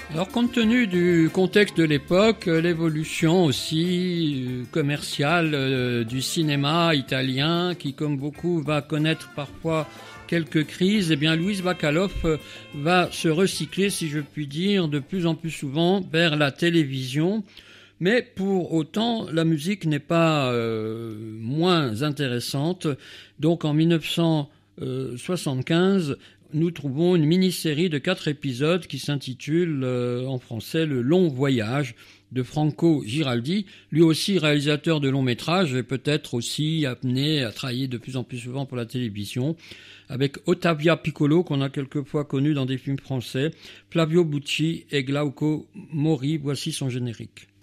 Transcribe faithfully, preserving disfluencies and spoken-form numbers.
Alors, compte tenu du contexte de l'époque, l'évolution aussi euh, commerciale euh, du cinéma italien, qui, comme beaucoup, va connaître parfois quelques crises, eh bien, Louise Bacalov euh, va se recycler, si je puis dire, de plus en plus souvent vers la télévision. Mais pour autant, la musique n'est pas euh, moins intéressante. Donc, en mille neuf cent soixante-quinze, nous trouvons une mini-série de quatre épisodes qui s'intitule euh, en français « Le long voyage » de Franco Giraldi, lui aussi réalisateur de longs métrages et peut-être aussi amené à travailler de plus en plus souvent pour la télévision, avec Ottavia Piccolo, qu'on a quelquefois connu dans des films français, Flavio Bucci et Glauco Mori. Voici son générique.